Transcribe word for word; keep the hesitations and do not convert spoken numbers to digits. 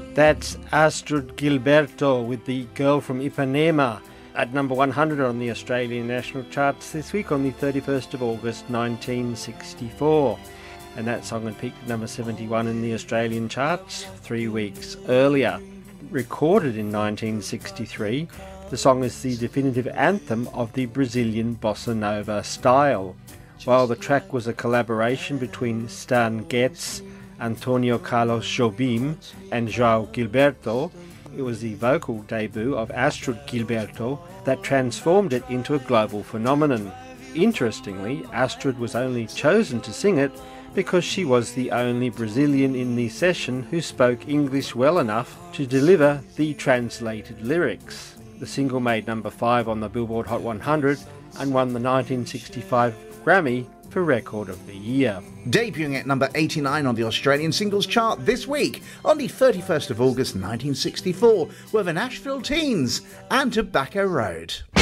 That's Astrid Gilberto with The Girl from Ipanema at number one hundred on the Australian national charts this week on the thirty-first of August nineteen sixty-four. And that song had peaked at number seventy-one in the Australian charts three weeks earlier. Recorded in nineteen sixty-three, the song is the definitive anthem of the Brazilian bossa nova style. While the track was a collaboration between Stan Getz, Antonio Carlos Jobim and João Gilberto, it was the vocal debut of Astrid Gilberto that transformed it into a global phenomenon. Interestingly, Astrid was only chosen to sing it because she was the only Brazilian in the session who spoke English well enough to deliver the translated lyrics. The single made number five on the Billboard Hot one hundred and won the nineteen sixty-five Grammy for Record of the Year. Debuting at number eighty-nine on the Australian singles chart this week, on the thirty-first of August nineteen sixty-four, were the Nashville Teens and Tobacco Road.